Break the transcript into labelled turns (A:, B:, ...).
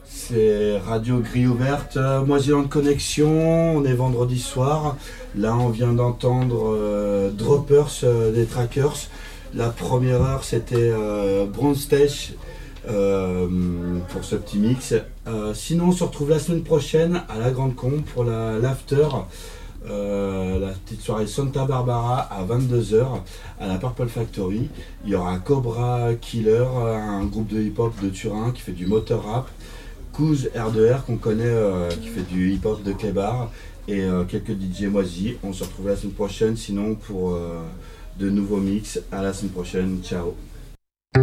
A: C'est Radio Grille Ouverte, Moisillon de Connexion, on est vendredi soir. Là on vient d'entendre Droppers des Trackers. La première heure c'était Bronze Stage pour ce petit mix. Sinon on se retrouve la semaine prochaine à la Grande Combe pour l'after. La petite soirée Santa Barbara à 22h à la Purple Factory. Il y aura Cobra Killer, un groupe de hip-hop de Turin qui fait du motor rap. Kouz R2R qu'on connaît qui fait du hip-hop de Kébar et quelques DJ moisis. On se retrouve la semaine prochaine sinon pour de nouveaux mix. À la semaine prochaine, ciao.